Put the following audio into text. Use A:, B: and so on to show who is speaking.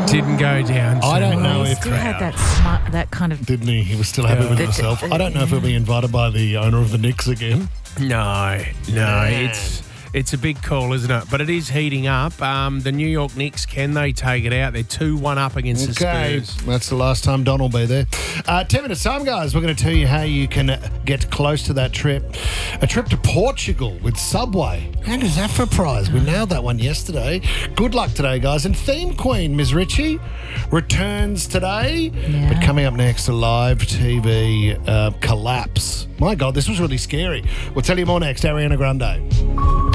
A: Didn't go down.
B: I don't know
C: He
B: if
C: still had that kind of...
B: didn't he? He was still happy with himself. I don't know if he'll be invited by the owner of the Knicks again.
A: No, it's a big call, isn't it? But it is heating up. The New York Knicks, can they take it out? They're 2-1 up against the Spurs.
B: That's the last time Don will be there. 10 minutes time, guys. We're going to tell you how you can get close to that trip. A trip to Portugal with Subway. How does that for a prize? We nailed that one yesterday. Good luck today, guys. And Theme Queen, Ms. Ritchie, returns today.
C: Yeah.
B: But coming up next, a live TV collapse. My God, this was really scary. We'll tell you more next. Ariana Grande.